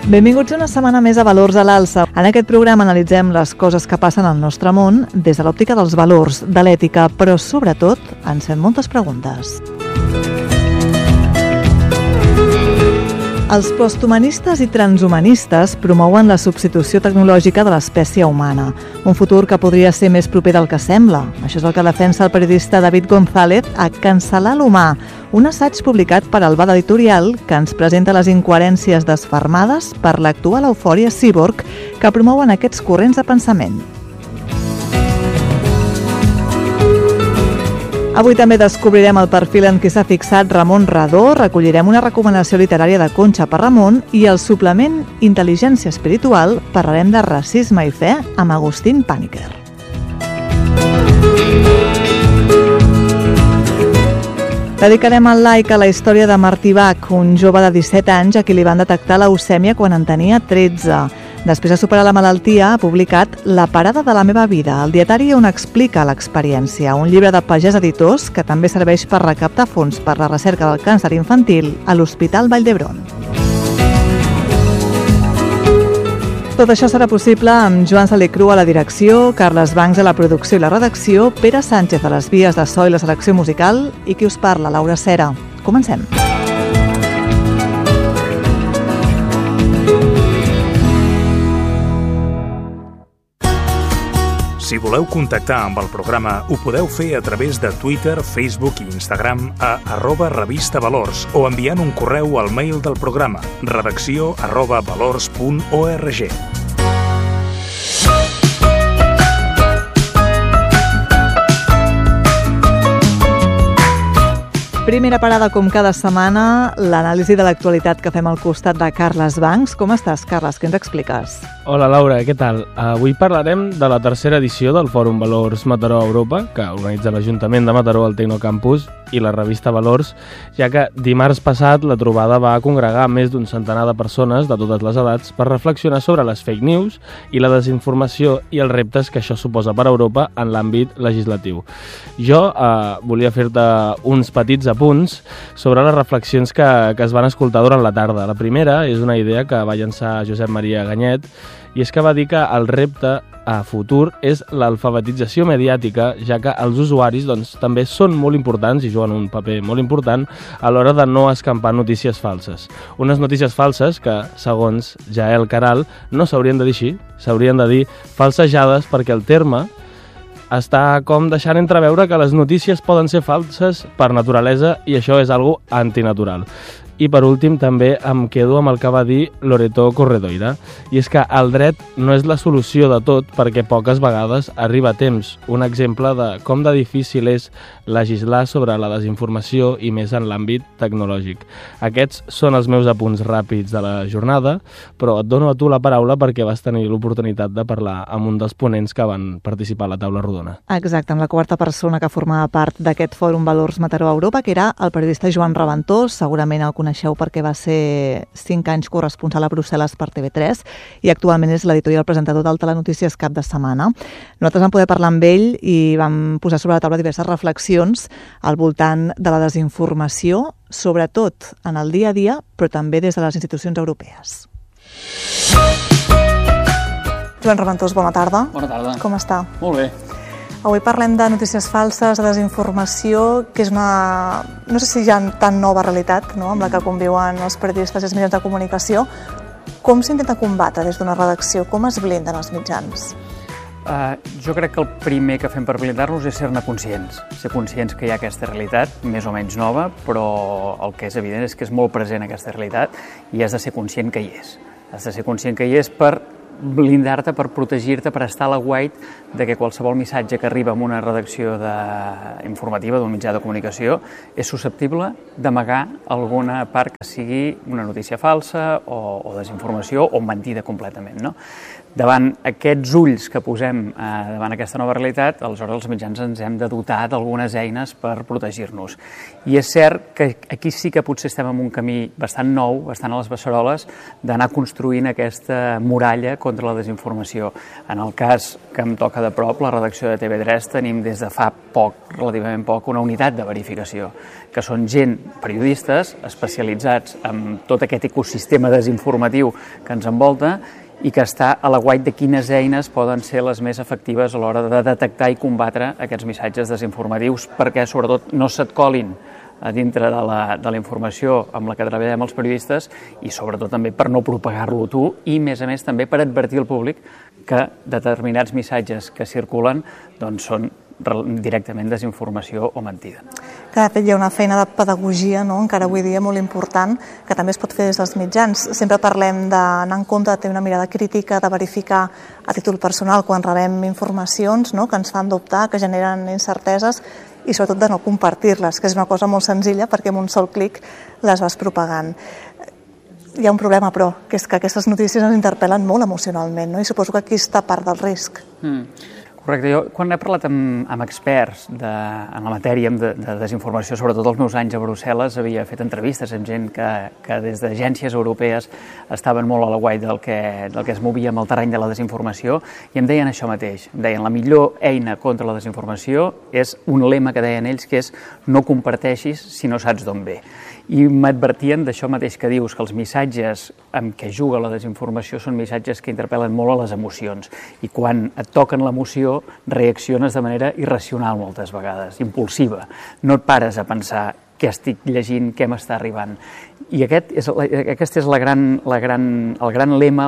Benvinguts una setmana més a Valors a l'Alça. En aquest programa analitzem les coses que passen al nostre món des de l'òptica dels valors, de l'ètica, però sobretot ens fem moltes preguntes. Els posthumanistes i transhumanistes promouen la substitució tecnològica de l'espècie humana, un futur que podria ser més proper del que sembla. Això és el que defensa el periodista David González a Cancel·lar l'humà, un assaig publicat per Albada Editorial que ens presenta les incoherències desfermades per l'actual eufòria cíborg que promouen aquests corrents de pensament. Avui també descobrirem el perfil en què s'ha fixat Ramon Radó, recollirem una recomanació literària de Concha Parramon i el suplement Intel·ligència Espiritual parlarem de racisme i fe amb Agustín Paniker. Dedicarem el like a la història de Martí Bach, un jove de 17 anys a qui li van detectar leucèmia quan en tenia 13. Després de superar la malaltia, ha publicat La parada de la meva vida, el dietari on explica l'experiència, un llibre de Pagès Editors que també serveix per recaptar fons per la recerca del càncer infantil a l'Hospital Vall d'Hebron. Tot això serà possible amb Joan Salicru a la direcció, Carles Bancs a la producció i la redacció, Pere Sánchez a les vies de so i la selecció musical i qui us parla, Laura Cera. Comencem. Si voleu contactar amb el programa, ho podeu fer a través de Twitter, Facebook i Instagram a @revistavalors o enviant un correu al mail del programa redacció@valors.org. Primera parada, com cada setmana, l'anàlisi de l'actualitat que fem al costat de Carles Bancs. Com estàs, Carles? Què ens expliques? Hola, Laura, què tal? Avui parlarem de la tercera edició del Fòrum Valors Mataró Europa, que organitza l'Ajuntament de Mataró al Tecnocampus i la revista Valors, ja que dimarts passat la trobada va congregar més d'un centenar de persones de totes les edats per reflexionar sobre les fake news i la desinformació i els reptes que això suposa per a Europa en l'àmbit legislatiu. Jo volia fer-te uns petits apunts sobre les reflexions que es van escoltar durant la tarda. La primera és una idea que va llançar Josep Maria Ganyet, i és que va dir que el repte a futur és l'alfabetització mediàtica, ja que els usuaris també són molt importants i juguen un paper molt important a l'hora de no escampar notícies falses. Unes notícies falses que, segons Jael Caral, no s'haurien de dir així, s'haurien de dir falsejades, perquè el terme està com deixant entreveure que les notícies poden ser falses per naturalesa i això és algo antinatural. I per últim també em quedo amb el que va dir Loreto Corredoira, i és que el dret no és la solució de tot perquè poques vegades arriba a temps. Un exemple de com de difícil és legislar sobre la desinformació i més en l'àmbit tecnològic. Aquests són els meus apunts ràpids de la jornada, però et dono a tu la paraula perquè vas tenir l'oportunitat de parlar amb un dels ponents que van participar a la taula rodona. Exacte, amb la quarta persona que formava part d'aquest Fòrum Valors Mataró Europa, que era el periodista Joan Raventós, segurament el coneixeu perquè va ser 5 anys corresponsal a Brussel·les per TV3 i actualment és l'editor i el presentador del Telenotícies Cap de Setmana. Nosaltres vam poder parlar amb ell i vam posar sobre la taula diverses reflexions al voltant de la desinformació, sobretot en el dia a dia, però també des de les institucions europees. Joan Raventós, bona tarda. Bona tarda. Com està? Molt bé. Avui parlem de notícies falses, de desinformació, que és una, no sé si ja tan nova realitat, no?, amb la que conviuen els periodistes i els mitjans de comunicació. Com s'intenta combatre des d'una redacció? Com es blinden els mitjans? Jo crec que el primer que fem per blindar-nos és ser-ne conscients. Ser conscients que hi ha aquesta realitat, més o menys nova, però el que és evident és que és molt present aquesta realitat i has de ser conscient que hi és. Has de ser conscient que hi és per blindar-te, per protegir-te, per estar a l'aguait de que qualsevol missatge que arriba en una redacció informativa d'un mitjà de comunicació és susceptible d'amagar alguna part que sigui una notícia falsa o desinformació o mentida completament, no? Davant aquests ulls que posem davant aquesta nova realitat, aleshores els mitjans ens hem de dotar d'algunes eines per protegir-nos. I és cert que aquí sí que potser estem en un camí bastant nou, bastant a les beceroles, d'anar construint aquesta muralla contra la desinformació. En el cas que em toca de prop, la redacció de TV3, tenim des de fa poc, relativament poc, una unitat de verificació, que són gent, periodistes, especialitzats en tot aquest ecosistema desinformatiu que ens envolta i que està a l'aguait de quines eines poden ser les més efectives a l'hora de detectar i combatre aquests missatges desinformatius perquè, sobretot, no se't colin a dintre de la informació amb la que treballem els periodistes i, sobretot, també per no propagar-lo tu i, a més, també per advertir al públic que determinats missatges que circulen doncs, són directament desinformació o mentida. Que de fet hi ha una feina de pedagogia, no? Encara avui dia molt important, que també es pot fer des dels mitjans. Sempre parlem d'anar en compte, de tenir una mirada crítica, de verificar a títol personal quan rebem informacions, no? Que ens fan dubtar, que generen incerteses i sobretot de no compartir-les, que és una cosa molt senzilla perquè amb un sol clic les vas propagant. Hi ha un problema, però, que és que aquestes notícies ens interpel·len molt emocionalment, no? I suposo que aquí està part del risc. Correcte. Jo, quan he parlat amb experts en la matèria de desinformació, sobretot els meus anys a Brussel·les, havia fet entrevistes amb gent que des d'agències europees estaven molt a l'aguait del que es movia amb el terreny de la desinformació i em deien això mateix. Em deien la millor eina contra la desinformació és un lema que deien ells, que és no comparteixis si no saps d'on ve. I m'advertien d'això mateix que dius, que els missatges amb què juga la desinformació són missatges que interpel·len molt a les emocions i quan et toquen l'emoció reacciones de manera irracional moltes vegades, impulsiva. No et pares a pensar què estic llegint, què m'està arribant. I aquest és el gran lema,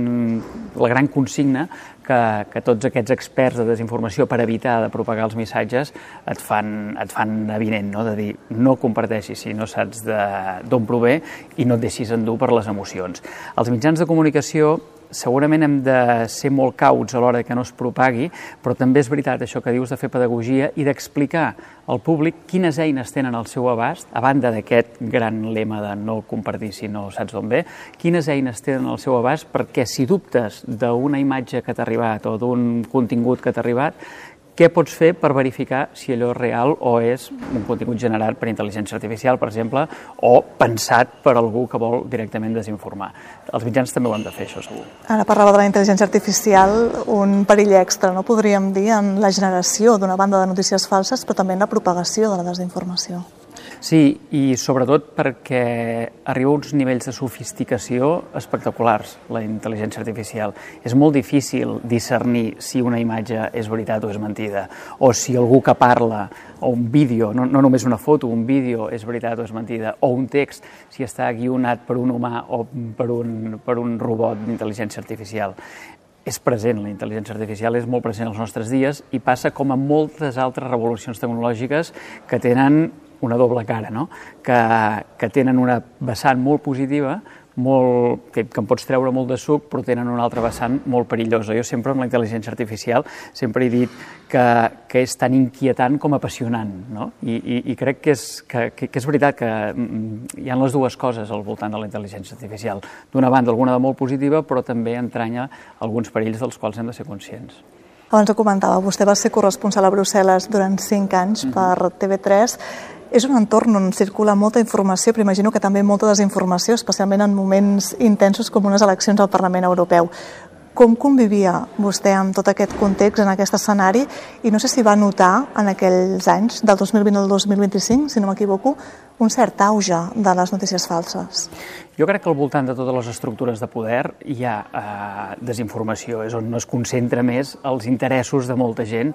la gran consigna que tots aquests experts de desinformació per evitar de propagar els missatges et fan evident, no? De dir no comparteixis si no saps d'on prové i no et deixis endur per les emocions. Els mitjans de comunicació segurament hem de ser molt cauts a l'hora que no es propagui, però també és veritat això que dius de fer pedagogia i d'explicar al públic quines eines tenen al seu abast, a banda d'aquest gran lema de no compartir si no saps d'on ve, quines eines tenen al seu abast perquè si dubtes d'una imatge que t'ha arribat o d'un contingut que t'ha arribat, què pots fer per verificar si allò és real o és un contingut generat per intel·ligència artificial, per exemple, o pensat per algú que vol directament desinformar. Els mitjans també ho han de fer, això segur. Ara parlava de la intel·ligència artificial, un perill extra, no podríem dir, en la generació d'una banda de notícies falses, però també en la propagació de la desinformació. Sí, i sobretot perquè arriba a uns nivells de sofisticació espectaculars, la intel·ligència artificial. És molt difícil discernir si una imatge és veritat o és mentida, o si algú que parla, o un vídeo, no només una foto, un vídeo és veritat o és mentida, o un text, si està guionat per un humà o per un robot d'intel·ligència artificial. És present, la intel·ligència artificial és molt present als nostres dies i passa com a moltes altres revolucions tecnològiques que tenen una doble cara, no? Que tenen una vessant molt positiva, que en pots treure molt de suc, però tenen una altra vessant molt perillosa. Jo sempre amb la intel·ligència artificial sempre he dit que és tan inquietant com apassionant, no? I crec que és veritat que hi ha les dues coses al voltant de la intel·ligència artificial. D'una banda, alguna de molt positiva, però també entranya alguns perills dels quals hem de ser conscients. Abans ho comentava, vostè va ser corresponsal a Brussel·les durant 5 anys per TV3. És un entorn on circula molta informació, però imagino que també molta desinformació, especialment en moments intensos com unes eleccions al Parlament Europeu. Com convivia vostè amb tot aquest context, en aquest escenari? I no sé si va notar en aquells anys, del 2020 al 2025, si no m'equivoco, un cert auge de les notícies falses. Jo crec que al voltant de totes les estructures de poder hi ha desinformació, és on no es concentra més els interessos de molta gent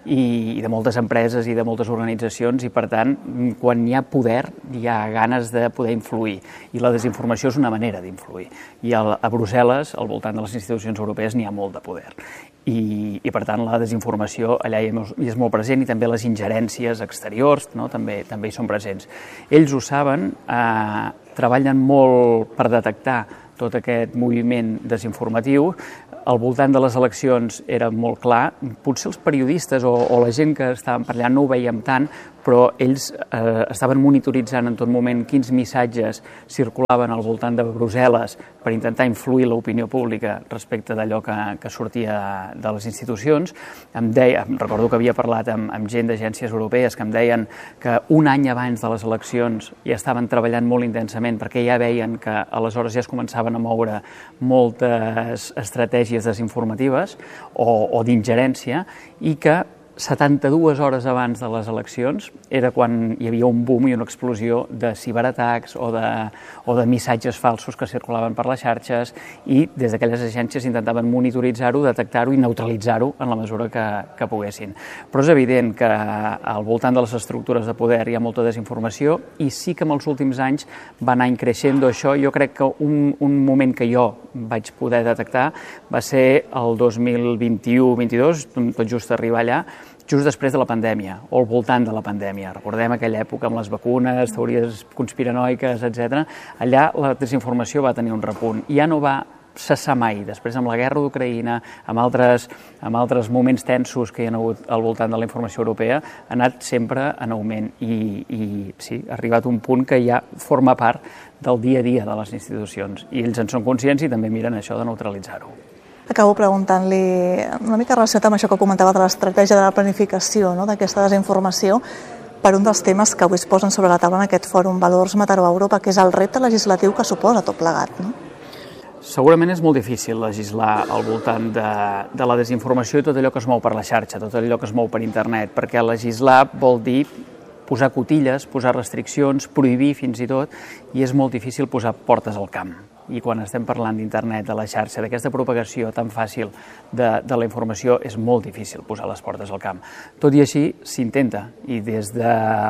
i de moltes empreses i de moltes organitzacions i, per tant, quan hi ha poder, hi ha ganes de poder influir i la desinformació és una manera d'influir. I a Brussel·les, al voltant de les institucions europees, n'hi ha molt de poder. I per tant, la desinformació allà hi és molt present i també les ingerències exteriors, no? també hi són presents. Ells ho saben, treballen molt per detectar tot aquest moviment desinformatiu. Al voltant de les eleccions era molt clar. Potser els periodistes o la gent que estàvem per allà no ho veiem tant, però ells estaven monitoritzant en tot moment quins missatges circulaven al voltant de Brussel·les per intentar influir l'opinió pública respecte d'allò que sortia de les institucions. Recordo que havia parlat amb gent d'agències europees que em deien que un any abans de les eleccions ja estaven treballant molt intensament perquè ja veien que aleshores ja es començaven a moure moltes estratègies desinformatives o d'ingerència i que 72 hores abans de les eleccions era quan hi havia un boom i una explosió de ciberatacs o de missatges falsos que circulaven per les xarxes i des d'aquelles agències intentaven monitoritzar-ho, detectar-ho i neutralitzar-ho en la mesura que poguessin. Però és evident que al voltant de les estructures de poder hi ha molta desinformació i sí que en els últims anys va anar creixent això. Jo crec que un moment que jo vaig poder detectar va ser el 2021-22, tot just arribar allà, just després de la pandèmia, o al voltant de la pandèmia. Recordem aquella època amb les vacunes, teories conspiranoiques, etc. Allà la desinformació va tenir un repunt. Ja no va cessar mai. Després, amb la guerra d'Ucraïna, amb altres moments tensos que hi ha hagut al voltant de la informació europea, ha anat sempre en augment. I sí, ha arribat un punt que ja forma part del dia a dia de les institucions. I ells en són conscients i també miren això de neutralitzar-ho. Acabo preguntant-li una mica relacionat amb això que comentava de l'estratègia de la planificació, no? D'aquesta desinformació, per un dels temes que avui es posen sobre la taula en aquest fòrum Valors Mataró a Europa, que és el repte legislatiu que suposa tot plegat, no? Segurament és molt difícil legislar al voltant de la desinformació i tot allò que es mou per la xarxa, tot allò que es mou per internet, perquè legislar vol dir posar cotilles, posar restriccions, prohibir fins i tot, i és molt difícil posar portes al camp. I quan estem parlant d'internet, de la xarxa, d'aquesta propagació tan fàcil de la informació, és molt difícil posar les portes al camp. Tot i així, s'intenta, i des de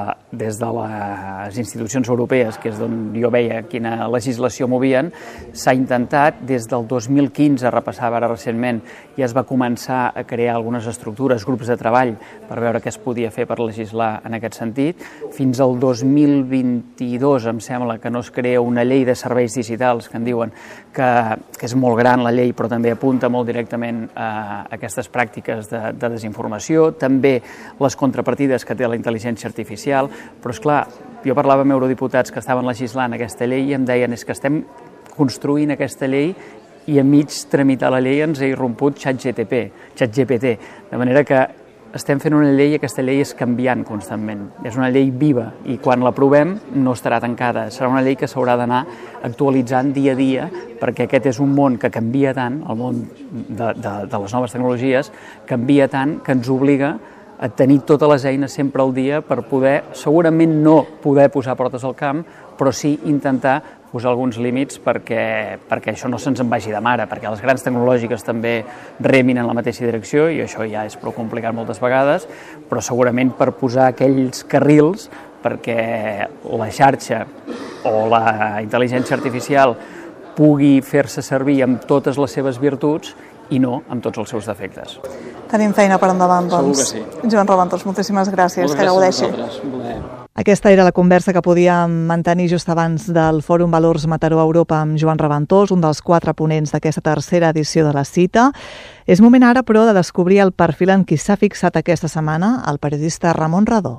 les institucions europees, que és d'on jo veia quina legislació movien, s'ha intentat, des del 2015, repassava ara recentment, ja es va començar a crear algunes estructures, grups de treball, per veure què es podia fer per legislar en aquest sentit. Fins al 2022, em sembla, que no es crea una llei de serveis digitals, que en diuen que és molt gran la llei, però també apunta molt directament a aquestes pràctiques de desinformació, també les contrapartides que té la intel·ligència artificial, però és clar, jo parlava amb eurodiputats que estaven legislant aquesta llei i em deien és que estem construint aquesta llei i a mig tramitar la llei ens ha irromput ChatGPT, de manera que estem fent una llei i aquesta llei és canviant constantment. És una llei viva i quan l'aprovem no estarà tancada. Serà una llei que s'haurà d'anar actualitzant dia a dia perquè aquest és un món que canvia tant, el món de les noves tecnologies canvia tant que ens obliga a tenir totes les eines sempre al dia per poder, segurament no poder posar portes al camp, però sí intentar posar alguns límits perquè això no se'ns en vagi de mare, perquè les grans tecnològiques també remin en la mateixa direcció i això ja és prou complicat moltes vegades, però segurament per posar aquells carrils perquè la xarxa o la intel·ligència artificial pugui fer-se servir amb totes les seves virtuts i no amb tots els seus defectes. Tenim feina per endavant, doncs. Segur que sí. Joan Raventós, moltíssimes gràcies. Que gaudeixi. Aquesta era la conversa que podíem mantenir just abans del Fòrum Valors Mataró Europa amb Joan Raventós, un dels 4 ponents d'aquesta tercera edició de la cita. És moment ara, però, de descobrir el perfil en qui s'ha fixat aquesta setmana, el periodista Ramon Radó.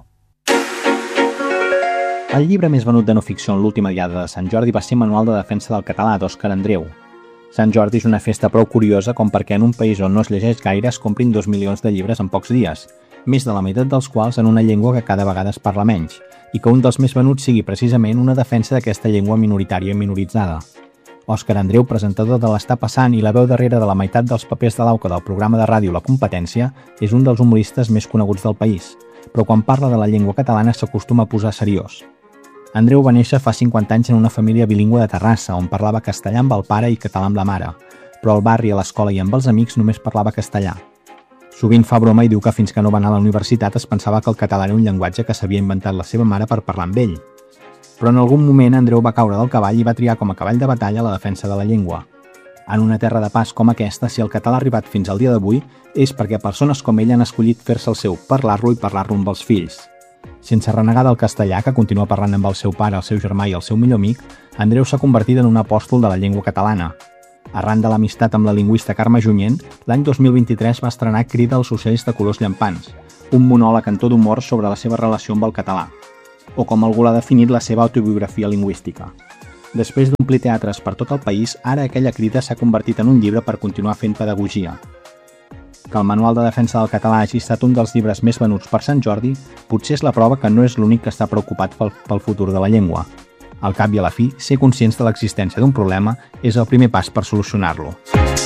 El llibre més venut de no ficció en l'última diada de Sant Jordi va ser Manual de defensa del català d'Òscar Andreu. Sant Jordi és una festa prou curiosa com perquè en un país on no es llegeix gaire es comprin 2 milions de llibres en pocs dies, més de la meitat dels quals en una llengua que cada vegada es parla menys, i que un dels més venuts sigui precisament una defensa d'aquesta llengua minoritària i minoritzada. Òscar Andreu, presentador de l'Està passant i la veu darrere de la meitat dels papers de l'auca del programa de ràdio La Competència, és un dels humoristes més coneguts del país, però quan parla de la llengua catalana s'acostuma a posar seriós. Andreu va néixer fa 50 anys en una família bilingüe de Terrassa, on parlava castellà amb el pare i català amb la mare, però al barri, a l'escola i amb els amics només parlava castellà. Sovint fa broma i diu que fins que no va anar a la universitat es pensava que el català era un llenguatge que s'havia inventat la seva mare per parlar amb ell. Però en algun moment Andreu va caure del cavall i va triar com a cavall de batalla la defensa de la llengua. En una terra de pas com aquesta, si el català ha arribat fins al dia d'avui, és perquè persones com ell han escollit fer-se el seu, parlar-lo i parlar-lo amb els fills. Sense renegar del castellà, que continua parlant amb el seu pare, el seu germà i el seu millor amic, Andreu s'ha convertit en un apòstol de la llengua catalana. Arran de l'amistat amb la lingüista Carme Junyent, l'any 2023 va estrenar Crida als ocells de colors llampants, un monòleg en to d'humor sobre la seva relació amb el català, o com algú l'ha definit, la seva autobiografia lingüística. Després d'omplir teatres per tot el país, ara aquella crida s'ha convertit en un llibre per continuar fent pedagogia. Que el Manual de Defensa del Català hagi estat un dels llibres més venuts per Sant Jordi potser és la prova que no és l'únic que està preocupat pel futur de la llengua. Al cap i a la fi, ser conscients de l'existència d'un problema és el primer pas per solucionar-lo.